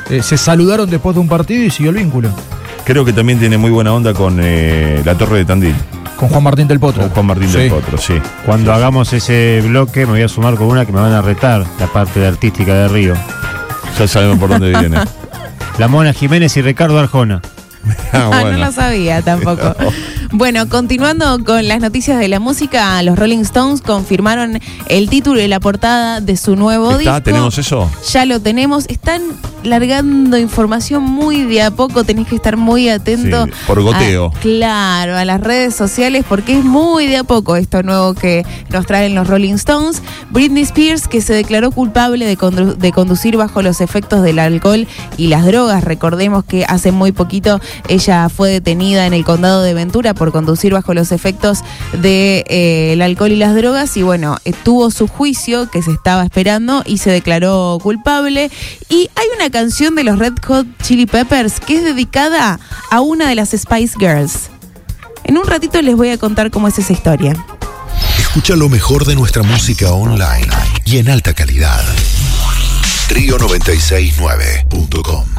se saludaron después de un partido y siguió el vínculo. Creo que también tiene muy buena onda con la Torre de Tandil. Con Juan Martín del Potro. Con Juan Martín del Potro, sí. Cuando hagamos ese bloque me voy a sumar con una que me van a retar, la parte de artística de Río. Ya sabemos por dónde viene. La Mona Jiménez y Ricardo Arjona. Bueno. No lo sabía tampoco. Bueno, continuando con las noticias de la música, los Rolling Stones confirmaron el título y la portada de su nuevo disco. ¿Tenemos eso? Ya lo tenemos. Están largando información muy de a poco, tenés que estar muy atento. Sí, por goteo. Claro, a las redes sociales, porque es muy de a poco esto nuevo que nos traen los Rolling Stones. Britney Spears, que se declaró culpable de conducir bajo los efectos del alcohol y las drogas. Recordemos que hace muy poquito ella fue detenida en el condado de Ventura por conducir bajo los efectos del alcohol y las drogas, y bueno, tuvo su juicio que se estaba esperando y se declaró culpable. Y hay una canción de los Red Hot Chili Peppers que es dedicada a una de las Spice Girls. En un ratito les voy a contar cómo es esa historia. Escucha lo mejor de nuestra música online y en alta calidad. Trio969.com